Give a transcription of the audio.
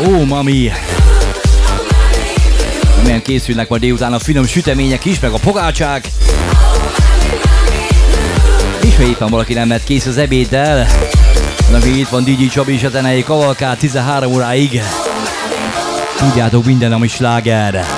Ó, mami! Milyen készülnek ma délután a finom sütemények is, meg a pogácsák. És ha éppen valaki nem lett kész az ebéddel, ami itt van DJ Csabi és a zenei kavalkád 13 óráig. Tudjátok, minden, ami sláger.